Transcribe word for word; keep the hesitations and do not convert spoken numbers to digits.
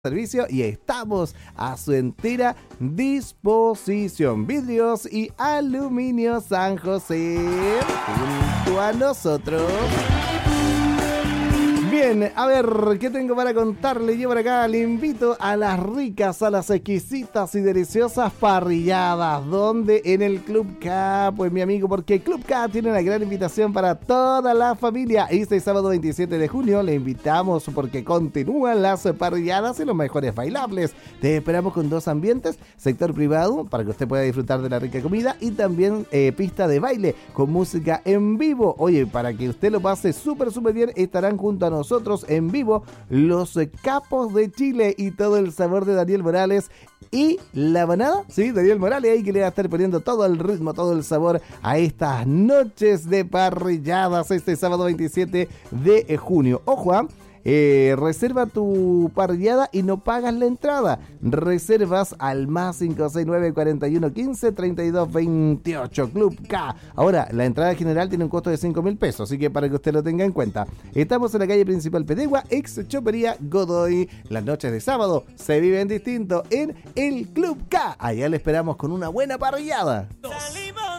servicio y estamos a su entera disposición. Vidrios y aluminio San José, junto a nosotros. Bien, a ver, ¿qué tengo para contarle? Yo por acá le invito a las ricas, a las exquisitas y deliciosas parrilladas. ¿Dónde? En el Club K, pues mi amigo, porque el Club K tiene una gran invitación para toda la familia. Este sábado veintisiete de junio le invitamos porque continúan las parrilladas y los mejores bailables. Te esperamos con dos ambientes, sector privado para que usted pueda disfrutar de la rica comida y también eh, pista de baile con música en vivo. Oye, para que usted lo pase súper, súper bien, estarán junto a nosotros. Nosotros en vivo, los capos de Chile y todo el sabor de Daniel Morales y la banada, sí, Daniel Morales ahí que le va a estar poniendo todo el ritmo, todo el sabor a estas noches de parrilladas este sábado veintisiete de junio. Ojo, ¿eh? Eh, reserva tu parrillada y no pagas la entrada. Reservas al más cinco seis nueve, cuarenta y uno, quince, treinta y dos, veintiocho. Club K. Ahora, la entrada general tiene un costo de cinco mil pesos, así que para que usted lo tenga en cuenta. Estamos en la calle principal Pedegua, ex Chopería Godoy. Las noches de sábado se viven distinto en el Club K. Allá le esperamos con una buena parrillada. Dos.